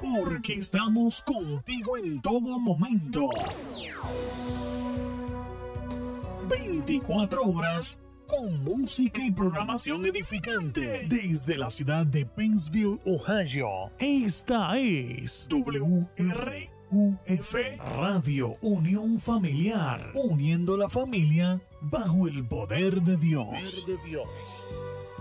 porque estamos contigo en todo momento. 24 horas con música y programación edificante desde la ciudad de Pennsville, Ohio. Esta es WRUF Radio Unión Familiar, uniendo la familia bajo el poder de Dios.